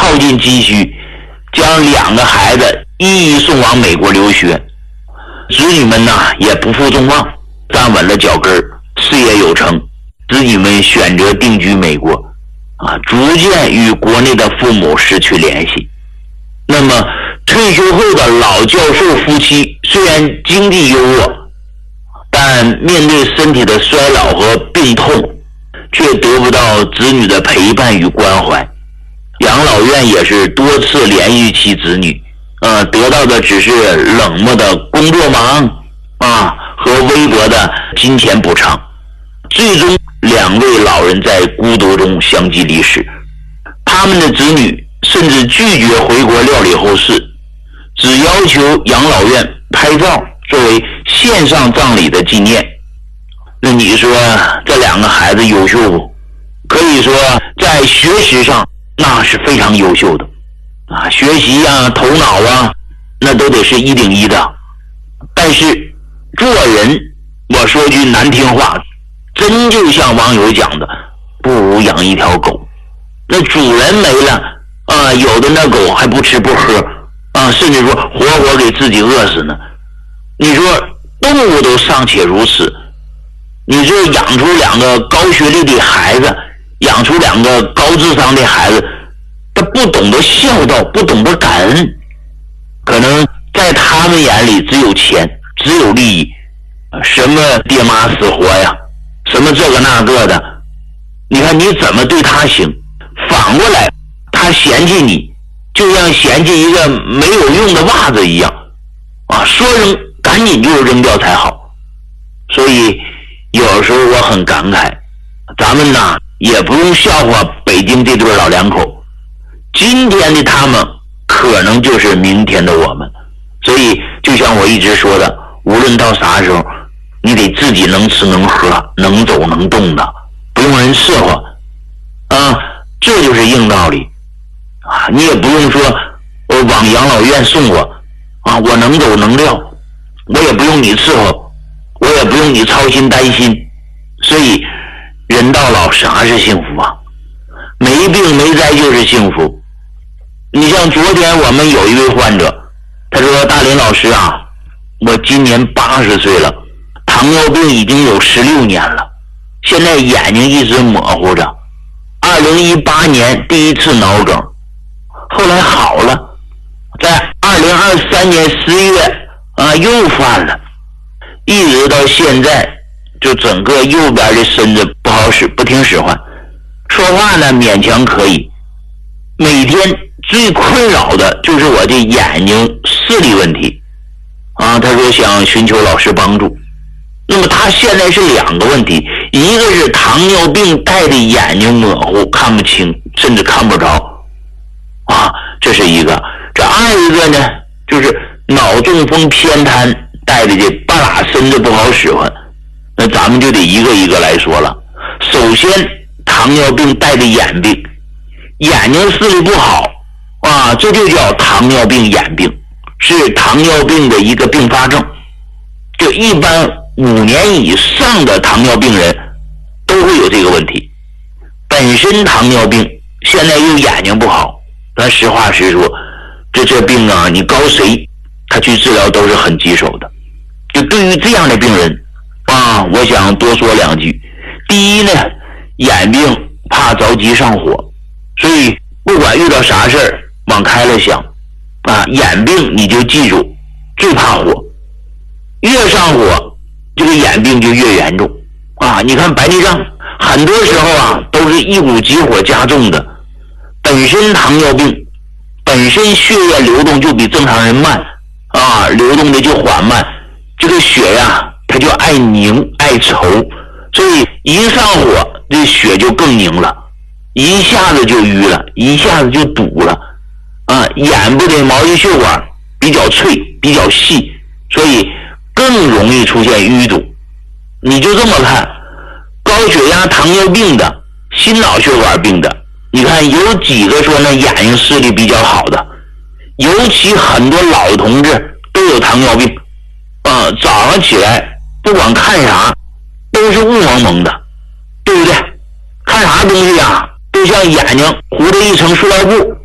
耗尽积蓄，将2个孩子一一送往美国留学。子女们也不负众望，站稳了脚跟，事业有成。子女们选择定居美国，逐渐与国内的父母失去联系。那么退休后的老教授夫妻虽然经济优渥，但面对身体的衰老和病痛，却得不到子女的陪伴与关怀。养老院也是多次联系其子女，得到的只是冷漠的工作忙和微薄的金钱补偿。最终2位老人在孤独中相继离世。他们的子女甚至拒绝回国料理后事，只要求养老院拍照作为线上葬礼的纪念。那你说这2个孩子优秀不？可以说在学识上那是非常优秀的学习头脑那都得是1顶1的。但是做人，我说句难听话，真就像网友讲的，不如养一条狗。那主人没了有的那狗还不吃不喝甚至说活活给自己饿死呢。你说动物都尚且如此，你这养出2个高学历的孩子，养出2个高智商的孩子，他不懂得孝道，不懂得感恩，可能在他们眼里只有钱，只有利益，什么爹妈死活呀，什么这个那个的，你看你怎么对他行？反过来他嫌弃你，就像嫌弃一个没有用的袜子一样说扔赶紧就扔掉才好。所以有时候我很感慨，咱们也不用笑话北京这对老2口，今天的他们可能就是明天的我们。所以就像我一直说的，无论到啥时候，你得自己能吃能喝能走能动的，不用人伺候这就是硬道理你也不用说我往养老院送我能走能撂，我也不用你伺候，我也不用你操心担心。所以人到老啥是幸福没病没灾就是幸福。你像昨天我们有一位患者，他说大林老师我今年80岁了，糖尿病已经有16年了，现在眼睛一直模糊着，2018年第1次脑梗，后来好了，在2023年11月又犯了，一直到现在就整个右边的身子不好使，不听使唤，说话呢勉强可以。每天最困扰的就是我的眼睛视力问题他说想寻求老师帮助。那么他现在是2个问题，一个是糖尿病带的眼睛模糊看不清，甚至看不着这是一个。这2个呢就是脑中风偏瘫带的这半拉身子不好使唤。那咱们就得一个一个来说了。首先糖尿病带的眼病，眼睛视力不好这就叫糖尿病眼病，是糖尿病的一个并发症。就一般5年以上的糖尿病人都会有这个问题。本身糖尿病现在又眼睛不好，咱实话实说，这病你告谁他去治疗都是很棘手的。就对于这样的病人我想多说2句。第一呢，眼病怕着急上火，所以不管遇到啥事儿往开了想眼病你就记住最怕火，越上火这个眼病就越严重你看白内障很多时候都是一股急火加重的。本身糖尿病本身血液流动就比正常人慢流动的就缓慢，这个血它就爱凝爱稠，所以一上火这血就更凝了，一下子就淤了，一下子就堵了眼部的毛细血管比较脆比较细，所以更容易出现淤堵。你就这么看，高血压糖尿病的心脑血管病的，你看有几个说那眼睛视力比较好的，尤其很多老同志都有糖尿病早上起来不管看啥都是雾蒙蒙的，对不对？看啥东西都像眼睛糊着一层塑料布